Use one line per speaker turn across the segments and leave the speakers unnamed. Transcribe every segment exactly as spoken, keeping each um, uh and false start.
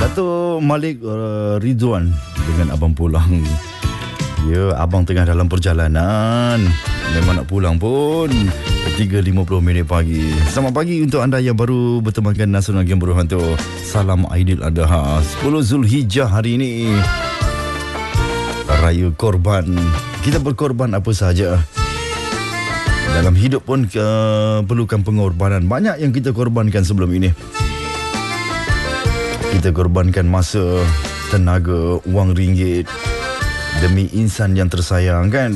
Dato' Malik uh, Ridwan dengan abang pulang. Ya, abang tengah dalam perjalanan. Memang nak pulang pun. tiga lima puluh minit pagi. Selamat pagi untuk anda yang baru bertemankan Nasional Game Berhantu. Salam Aidiladha. sepuluh Zulhijjah hari ini. Raya korban. Kita berkorban apa sahaja. Dalam hidup pun uh, perlukan pengorbanan. Banyak yang kita korbankan sebelum ini. Kita korbankan masa, tenaga, wang ringgit demi insan yang tersayang, kan?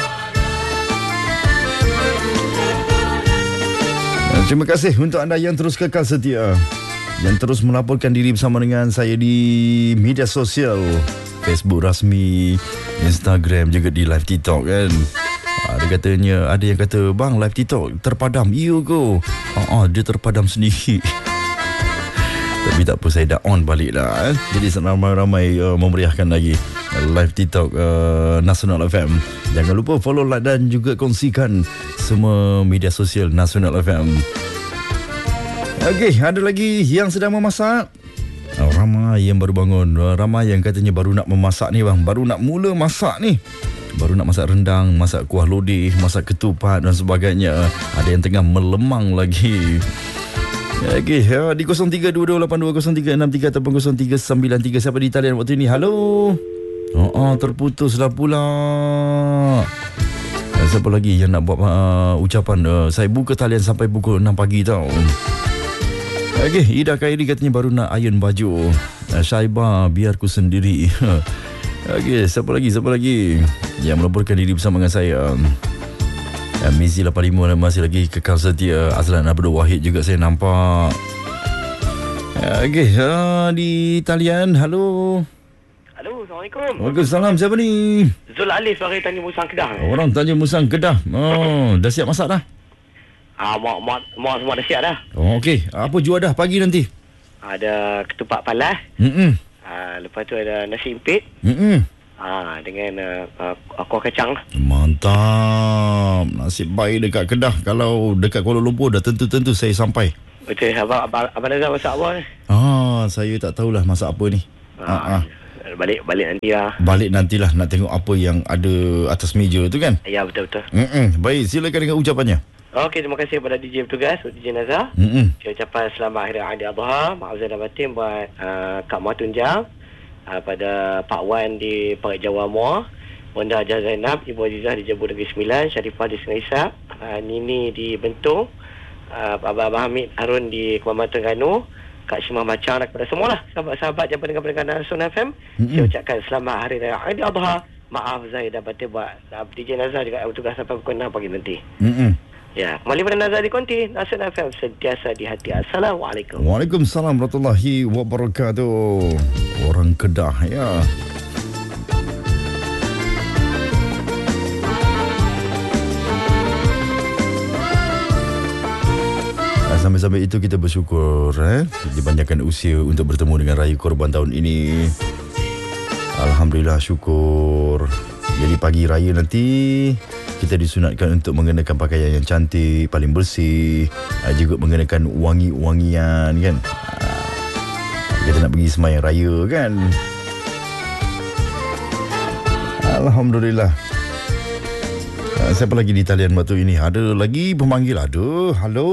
Dan terima kasih untuk anda yang terus kekal setia, yang terus melaporkan diri bersama dengan saya di media sosial, Facebook rasmi, Instagram, juga di live TikTok, kan? Ada katanya, ada yang kata, bang, live TikTok terpadam. Iya ke? Ah, dia terpadam sendiri. Tapi tak apa, saya dah on balik dah, eh? Jadi ramai-ramai uh, memeriahkan lagi uh, live TikTok uh, Nasional F M. Jangan lupa follow, like dan juga kongsikan semua media sosial Nasional F M. Okey, ada lagi yang sedang memasak. uh, Ramai yang baru bangun, uh, ramai yang katanya baru nak memasak ni, bang. Baru nak mula masak ni. Baru nak masak rendang, masak kuah lodeh, masak ketupat dan sebagainya. Ada yang tengah melemang lagi. Okey, ya, di kosong tiga dua dua lapan dua kosong tiga enam tiga ataupun kosong tiga sembilan tiga. Siapa di talian waktu ini? Halo. Oh, oh terputuslah pula. Dan siapa lagi yang nak buat uh, ucapan? Uh, saya buka talian sampai pukul enam pagi tau. Okey, Ida Khairi katanya baru nak iron baju. Uh, Syaibah, biar ku sendiri. Okey, siapa lagi? Siapa lagi yang melaporkan diri bersama dengan saya? Mizi lapan lima masih lagi kekal setia. Azlan Abdul Wahid juga saya nampak. Okey, uh, di talian. Halo.
Halo, Assalamualaikum.
Waalaikumsalam. Siapa ni?
Zul Alif dari Tanjung Musang, Kedah.
Orang Tanjung Musang, Kedah. Oh, dah siap masak dah?
Ah, mak mak mak semua dah siap dah.
Oh, okey. Apa jual dah pagi nanti?
Ada ketupat palas.
Hmm.
Ah, lepas tu ada nasi impit.
Hmm.
Ah, dengan uh, uh, kuah kacang.
Mantap. Nasib baik dekat Kedah. Kalau dekat Kuala Lumpur dah tentu-tentu saya sampai.
Betul, abang abang, abang Nazar masak apa ni?
Ah, saya tak tahulah masak apa ni. Ah, ah.
Balik balik nanti lah.
Balik nantilah nak tengok apa yang ada atas meja tu, kan?
Ya, betul-betul.
Mm-mm. Baik, silakan dengan ucapannya.
Okey, terima kasih kepada D J bertugas, D J Nazar.
Mm-mm.
Saya ucapkan selamat Hari Raya Aidiladha. Maaf zahir dan batin buat uh, Kak Muar Tunjang. Uh, pada Pak Wan di Parit Jawa Muar, Bonda Hajah Zainab, Ibu Azizah di Jambu Negeri Sembilan, Syarifah di Sungai Isak, uh, Nini di Bentong, uh, Abang Abang Hamid Harun di Kembangan Terengganu, Kak Syimah Macang dan kepada semualah sahabat-sahabat yang pendengar-pendengar Nasional F M. Mm-hmm. Saya ucapkan selamat Hari Raya Aidiladha. Maaf zahir dan batin buat uh, D J Nazar juga bertugas sampai pukul enam pagi nanti.
Mm-hmm.
Ya, kembali pada Nazar di Konti, Nasional F M sentiasa di hati. Assalamualaikum.
Waalaikumsalam warahmatullahi wabarakatuh. Orang Kedah, ya. Sampai-sampai itu kita bersyukur, eh, dipanjangkan usia untuk bertemu dengan Raya Korban tahun ini. Alhamdulillah, syukur. Jadi pagi raya nanti kita disunatkan untuk mengenakan pakaian yang cantik, paling bersih, juga mengenakan wangi-wangian, kan. Kita nak pergi sembahyang raya, kan. Alhamdulillah. Siapa lagi di talian waktu ini? Ada lagi pemanggil? Ada. Halo.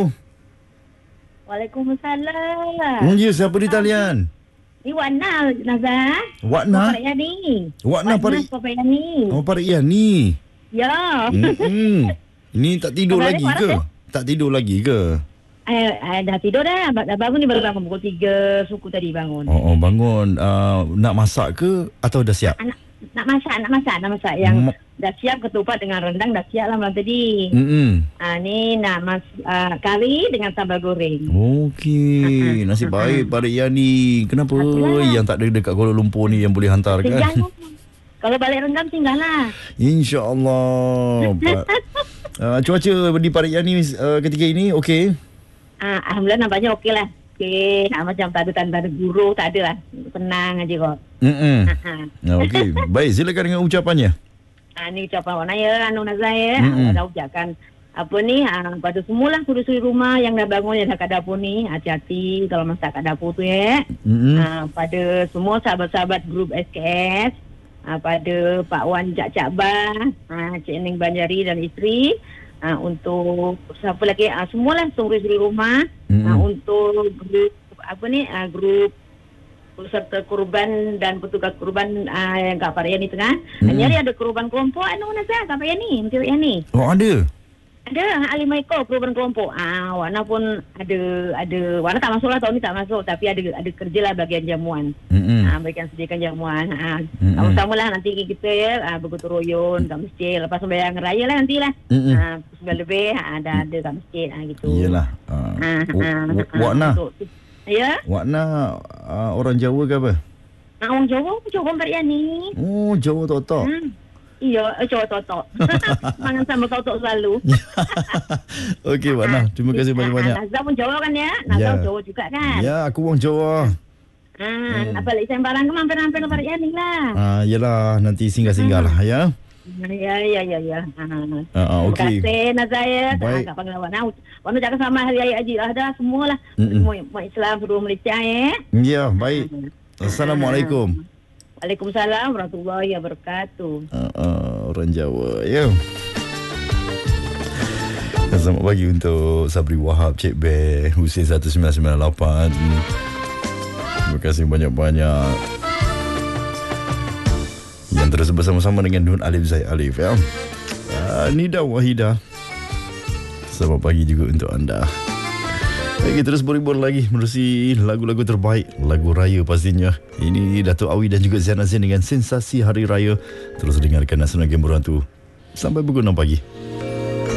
Waalaikumsalam.
Ya, siapa di talian?
Ni Wana Nazar.
Wana?
Parit Yani.
Wana Parit
Yani.
Oh, Parit Yani.
Ya.
Hmm. Ini tak tidur
Abang
lagi
ada
ke?
eh?
Tak tidur lagi ke?
Eh, eh, dah tidur dah. Dah bangun ni, baru bangun pukul tiga suku tadi bangun.
Oh, oh bangun. Uh, nak masak ke atau dah siap?
Nak, nak masak, nak masak, nak masak. Yang
Ma-
dah siap ketupat dengan rendang dah siap lah malam tadi.
Hmm.
Ah, ni nak mas uh, kari dengan sambal goreng.
Okey, nasib baik Parit Yani. Kenapa
Itulah.
yang tak ada dekat Kuala Lumpur ni yang boleh hantarkan?
Tinggal. Kalau balik rendam tinggal lah.
InsyaAllah. Pa- uh, cuaca di Parit Yani uh, ketika ini okey?
Ah, Alhamdulillah nampaknya okey lah. Okey, nak macam tak ada tanda guru, tak ada lah. Tenang aja kok.
Hmm.
Ah,
Okey, baik, silakan dengan ucapannya.
ah, ni ucapan warna ya, Anu Nazar ya.
Mm-mm.
Dah ucapkan apa ni, ha, pada semualah suri-suri rumah yang dah bangun, yang dah kat dapur ni, hati-hati kalau masak kat dapur tu ya.
Mm-hmm.
Ha, pada semua sahabat-sahabat grup S K S, ha, pada Pak Wan Cak Cak Bah, ha, Cik Ning Banjari dan isteri, ha, untuk siapa lagi, ha, semualah suri-suri rumah, mm-hmm. ha, untuk grup apa ni, ha, grup peserta kurban dan petugas kurban uh, yang kat Pak Yani Tengah. Hmm. Nyari ada kurban kelompok anu nasa kat Pak Yani, Menteri Yani.
Oh ada.
Ada lima ekor kurban kelompok. Ah, Wana pun ada ada Wana tak masuk lah tahun ni, tak masuk, tapi ada ada kerjalah bagian jamuan. Hmm. Ah, bagian sediakan jamuan. Ah, hmm. sama-samalah nanti kita ya ah, bergotong royong kat masjid lepas sembahyang raya lah nantilah. Hmm. Ah, sembilan lebih ah, ada ada kat masjid ah gitu.
Iyalah. Uh, ah, ah, Wana.
Ya.
Wana uh, orang Jawa ke apa?
Ah, orang Jawa, Jawa Pak Yani.
Oh, Jawa totok.
Hmm. Iya, Jawa totok. Mangan sambal totok selalu.
Okey, Wana. Terima kasih banyak-banyak.
Nazar pun Jawa kan ya? Nazar ya. Jawa juga kan?
Ya, aku orang Jawa.
Ah, hmm. apa lagi sembarang ke mampir-mampir Pak Yani lah.
Ah, yalah, nanti singgah-singgah lah ya.
Ya, ya, ya, ya.
Ah, ah, okey.
Terima kasih Nazar ya. Agak panggil Wana. Wana jaga sama hari raya haji lah dah semualah. Mm-mm. Semua umat Islam seluruh Malaysia ya.
Ya, baik. Assalamualaikum.
Waalaikumsalam warahmatullahi wabarakatuh.
Uh, uh, orang Jawa ya. Selamat pagi untuk Sabri Wahab, Cik Bear, Husin satu sembilan sembilan lapan. Terima kasih banyak-banyak yang terus bersama-sama dengan Nun Alif Zaid Alif ya. Uh, Nida Wahida. Selamat pagi juga untuk anda. Baik, terus beribur lagi menerusi lagu-lagu terbaik, lagu raya pastinya. Ini Datuk Awi dan juga Zain Azin dengan Sensasi Hari Raya. Terus dengarkan Nasional Game Berantu sampai pukul enam pagi.